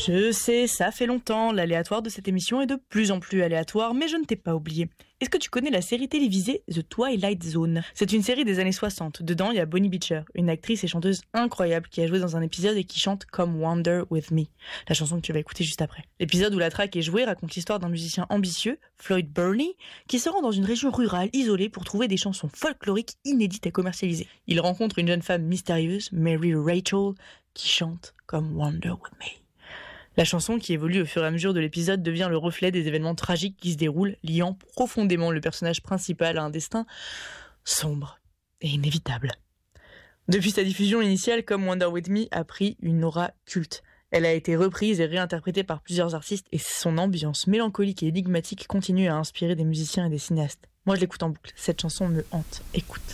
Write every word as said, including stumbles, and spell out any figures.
Je sais, ça fait longtemps, l'aléatoire de cette émission est de plus en plus aléatoire, mais je ne t'ai pas oublié. Est-ce que tu connais la série télévisée The Twilight Zone ? C'est une série des années soixante. Dedans, il y a Bonnie Beecher, une actrice et chanteuse incroyable qui a joué dans un épisode et qui chante Come Wander With Me, la chanson que tu vas écouter juste après. L'épisode où la track est jouée raconte l'histoire d'un musicien ambitieux, Floyd Burney, qui se rend dans une région rurale isolée pour trouver des chansons folkloriques inédites à commercialiser. Il rencontre une jeune femme mystérieuse, Mary Rachel, qui chante Come Wander With Me. La chanson, qui évolue au fur et à mesure de l'épisode, devient le reflet des événements tragiques qui se déroulent, liant profondément le personnage principal à un destin sombre et inévitable. Depuis sa diffusion initiale, Come Wander With Me a pris une aura culte. Elle a été reprise et réinterprétée par plusieurs artistes et son ambiance mélancolique et énigmatique continue à inspirer des musiciens et des cinéastes. Moi, je l'écoute en boucle. Cette chanson me hante. Écoute.